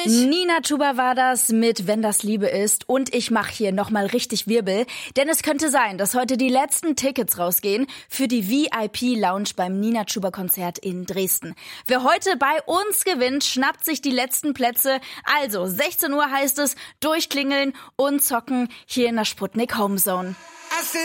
Nina Chuba war das mit Wenn das Liebe ist und ich mache hier nochmal richtig Wirbel, denn es könnte sein, dass heute die letzten Tickets rausgehen für die VIP-Lounge beim Nina Chuba Konzert in Dresden. Wer heute bei uns gewinnt, schnappt sich die letzten Plätze. Also 16 Uhr heißt es, durchklingeln und zocken hier in der Sputnik Homezone.